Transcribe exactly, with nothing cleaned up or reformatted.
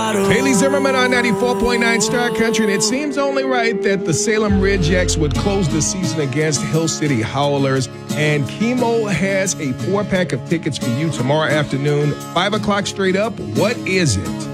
Haley Zimmerman on ninety-four point nine Star Country, and it seems only right that the Salem Ridgeex would close the season against Hill City Howlers. And Chemo has a four-pack of tickets for you tomorrow afternoon, five o'clock straight up. What is it?